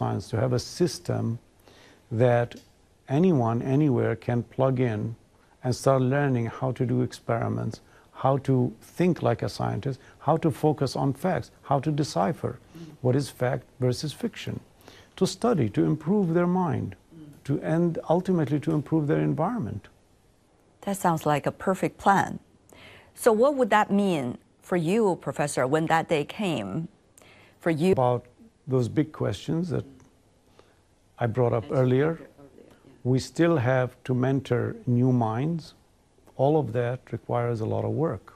science to have a system that anyone, anywhere can plug in and start learning how to do experiments, how to think like a scientist, how to focus on facts, how to decipher what is fact versus fiction, to study, to improve their mind, and ultimately to improve their environment. That sounds like a perfect plan. So what would that mean for you, Professor, when that day came for you? About those big questions that I brought up earlier, we still have to mentor new minds. All of that requires a lot of work.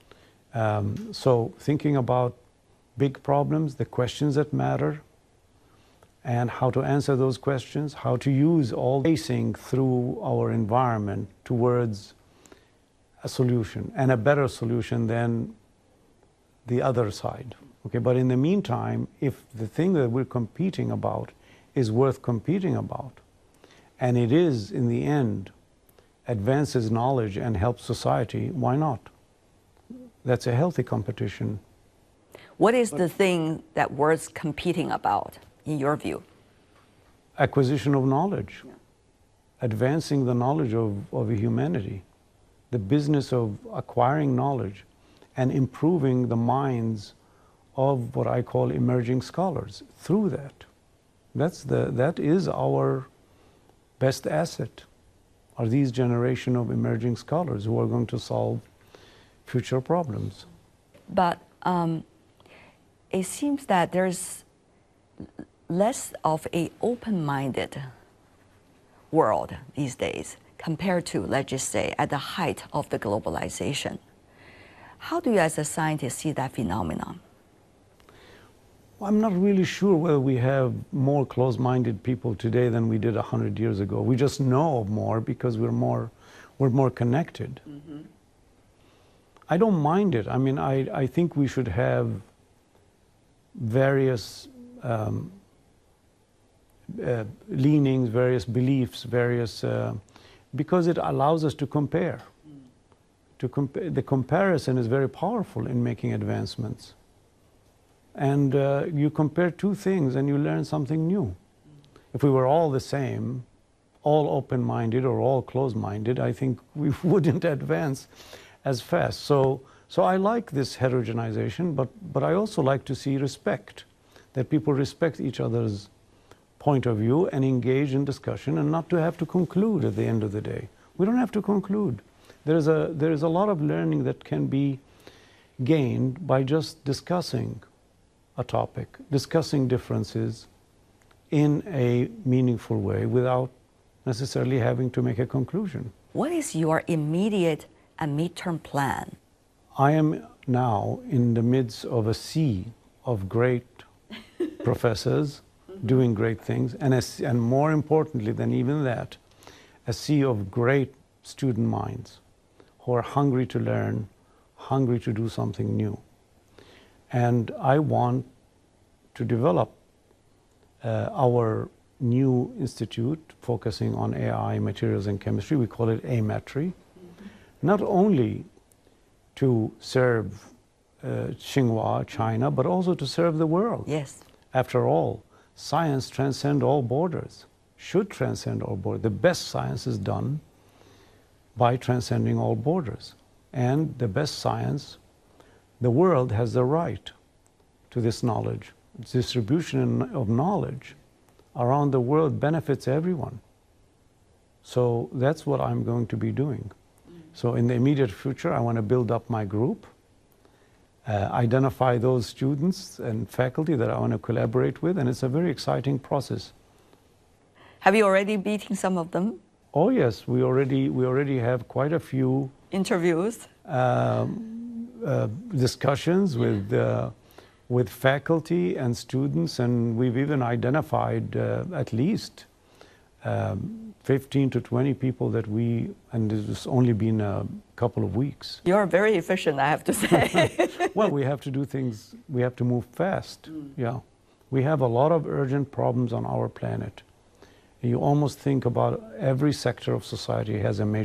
So thinking about big problems, the questions that matter, and how to answer those questions, how to use all facing through our environment towards a solution, and a better solution than the other side. Okay, but in the meantime, if the thing that we're competing about is worth competing about, and it is, in the end, advances knowledge and helps society, why not? That's a healthy competition. What is the thing that worth competing about, in your view? Acquisition of knowledge, advancing the knowledge of humanity, the business of acquiring knowledge and improving the minds of what I call emerging scholars through that. That is our best asset, are these generation of emerging scholars who are going to solve future problems. But it seems that there's less of an open-minded world these days compared to, let's just say, at the height of the globalization. How do you as a scientist see that phenomenon? Well, I'm not really sure whether we have more closed-minded people today than we did 100 years ago. We just know of more because we're more connected. Mm-hmm. I don't mind it. I mean, I think we should have various leanings, various beliefs, because it allows us to compare. The comparison is very powerful in making advancements. And you compare two things and you learn something new. If we were all the same, all open-minded or all closed-minded, I think we wouldn't advance as fast. So I like this heterogenization, but I also like to see respect, that people respect each other's point of view and engage in discussion, and not to have to conclude at the end of the day. We don't have to conclude. There is a lot of learning that can be gained by just discussing a topic, discussing differences in a meaningful way without necessarily having to make a conclusion. What is your immediate and midterm plan? I am now in the midst of a sea of great professors doing great things, and more importantly than even that, a sea of great student minds who are hungry to learn, hungry to do something new. And I want to develop our new institute focusing on AI, materials, and chemistry. We call it AMETRI. Not only to serve Tsinghua, China, but also to serve the world. Yes. After all, science transcends all borders, should transcend all borders. The best science is done by transcending all borders. And the best science, the world has the right to this knowledge. Distribution of knowledge around the world benefits everyone. So that's what I'm going to be doing. So in the immediate future, I want to build up my group, identify those students and faculty that I want to collaborate with, and it's a very exciting process. Have you already beaten some of them? Oh yes, we already have quite a few interviews, discussions with faculty and students, and we've even identified at least 15 to 20 people that and it's only been a couple of weeks. You're very efficient, I have to say. Well, we have to do things, we have to move fast. Yeah. We have a lot of urgent problems on our planet. You almost think about every sector of society has a major